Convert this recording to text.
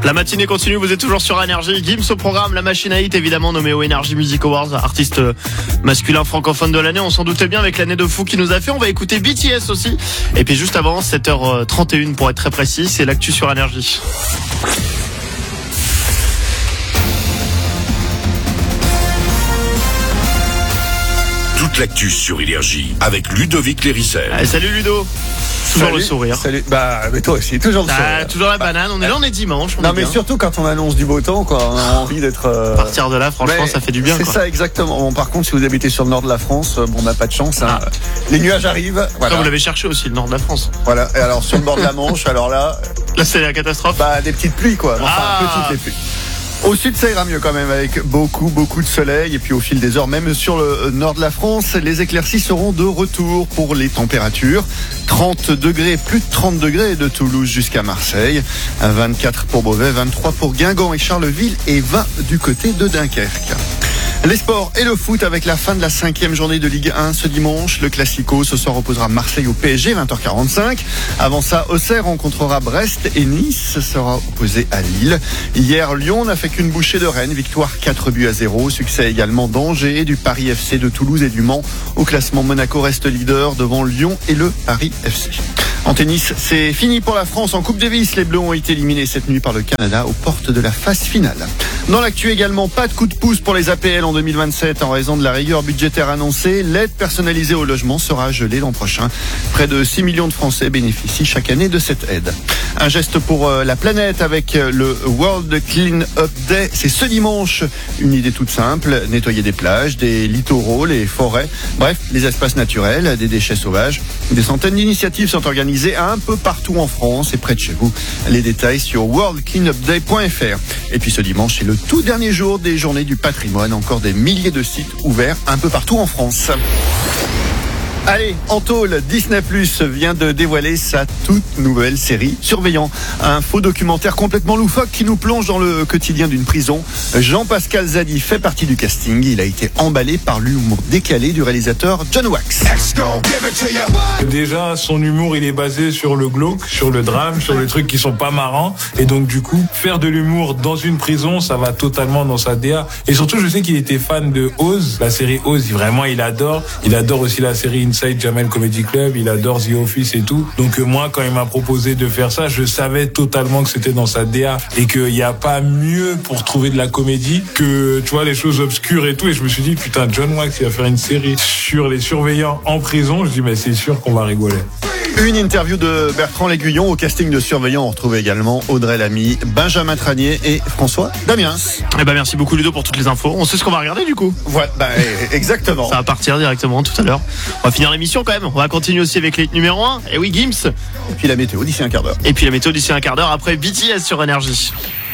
La matinée continue, vous êtes toujours sur Énergie. Gims au programme, la machine à hit évidemment nommée au Energy Music Awards, artiste masculin francophone de l'année. On s'en doutait bien avec l'année de fou qui nous a fait. On va écouter BTS aussi. Et puis juste avant, 7h31 pour être très précis, c'est l'actu sur Énergie. Toute l'actu sur Énergie avec Ludovic Lérissel. Allez, salut Ludo. Toujours le sourire. Salut. Mais toi aussi, toujours le sourire. Toujours la banane. On est là, on est dimanche. Non, mais surtout quand on annonce du beau temps, quoi. On a envie d'être. Partir de là, franchement, ça fait du bien. C'est ça, exactement. Bon, par contre, si vous habitez sur le nord de la France, on n'a pas de chance. Hein. Les nuages arrivent. Voilà. Vous l'avez cherché aussi, le nord de la France. Voilà. Et alors, sur le bord de la Manche, alors là. Là, c'est la catastrophe. Des petites pluies, quoi. Petites les pluies. Au sud, ça ira mieux quand même avec beaucoup de soleil. Et puis au fil des heures, même sur le nord de la France, les éclaircies seront de retour pour les températures. 30 degrés, plus de 30 degrés de Toulouse jusqu'à Marseille. 24 pour Beauvais, 23 pour Guingamp et Charleville et 20 du côté de Dunkerque. Les sports et le foot avec la fin de la 5e journée de Ligue 1 ce dimanche. Le Classico ce soir opposera Marseille au PSG, 20h45. Avant ça, Auxerre rencontrera Brest et Nice sera opposé à Lille. Hier, Lyon n'a fait qu'une bouchée de Rennes, victoire 4-0. Succès également d'Angers, du Paris FC de Toulouse et du Mans. Au classement, Monaco reste leader devant Lyon et le Paris FC. En tennis, c'est fini pour la France en Coupe Davis. Les Bleus ont été éliminés cette nuit par le Canada aux portes de la phase finale. Dans l'actu également, pas de coup de pouce pour les APL en 2027 en raison de la rigueur budgétaire annoncée. L'aide personnalisée au logement sera gelée l'an prochain. Près de 6 millions de Français bénéficient chaque année de cette aide. Un geste pour la planète avec le World Clean Up Day. C'est ce dimanche. Une idée toute simple, nettoyer des plages, des littoraux, les forêts, bref, les espaces naturels, des déchets sauvages. Des centaines d'initiatives sont organisées un peu partout en France et près de chez vous. Les détails sur worldcleanupday.fr. Et puis ce dimanche, c'est le tout dernier jour des journées du patrimoine. Encore des milliers de sites ouverts un peu partout en France. Allez, en tôle, Disney+ vient de dévoiler sa toute nouvelle série Surveillant. Un faux documentaire complètement loufoque qui nous plonge dans le quotidien d'une prison. Jean-Pascal Zadi fait partie du casting. Il a été emballé par l'humour décalé du réalisateur John Wax. Déjà, son humour, il est basé sur le glauque, sur le drame, sur les trucs qui sont pas marrants. Et donc, du coup, faire de l'humour dans une prison, ça va totalement dans sa DA. Et surtout, je sais qu'il était fan de Oz, la série Oz. Vraiment, il adore. Il adore aussi la série Inside Jamel Comedy Club, il adore The Office et tout. Donc moi, quand il m'a proposé de faire ça, je savais totalement que c'était dans sa DA et qu'il n'y a pas mieux pour trouver de la comédie que, tu vois, les choses obscures et tout. Et je me suis dit, putain, John Wax, il va faire une série sur les surveillants en prison. Je dis, mais c'est sûr qu'on va rigoler. Une interview de Bertrand L'Aiguillon au casting de Surveillant. On retrouve également Audrey Lamy, Benjamin Tranier et François Damiens. Merci beaucoup Ludo pour toutes les infos. On sait ce qu'on va regarder du coup. Voilà, exactement. Ça va partir directement tout à l'heure. On va finir l'émission quand même. On va continuer aussi avec les numéro 1. Et oui, Gims. Et puis la météo d'ici un quart d'heure. Après BTS sur Énergie.